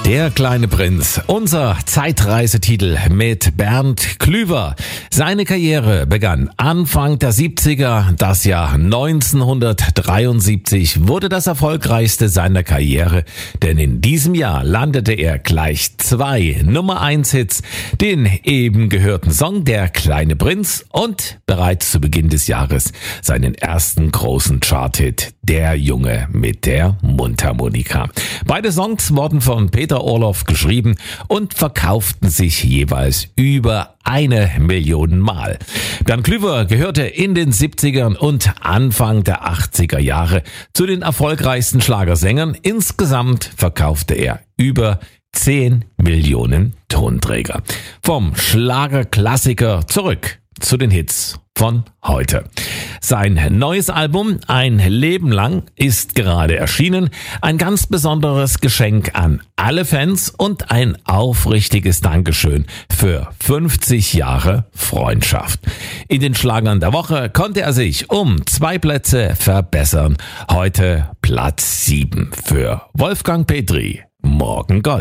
Der kleine Prinz, unser Zeitreisetitel mit Bernd Klüver. Seine Karriere begann Anfang der 70er. Das Jahr 1973 wurde das erfolgreichste seiner Karriere, denn in diesem Jahr landete er gleich 2 Nummer-1-Hits, den eben gehörten Song Der kleine Prinz und bereits zu Beginn des Jahres seinen ersten großen Chart-Hit Der Junge mit der Mundharmonika. Beide Songs wurden von Peter Orloff geschrieben und verkauften sich jeweils über 1 Million Mal. Bernd Klüver gehörte in den 70ern und Anfang der 80er Jahre zu den erfolgreichsten Schlagersängern. Insgesamt verkaufte er über 10 Millionen Tonträger. Vom Schlagerklassiker zurück zu den Hits von heute. Sein neues Album Ein Leben lang ist gerade erschienen. Ein ganz besonderes Geschenk an alle Fans und ein aufrichtiges Dankeschön für 50 Jahre Freundschaft. In den Schlagern der Woche konnte er sich um 2 Plätze verbessern. Heute Platz 7 für Wolfgang Petri. Morgen Gold.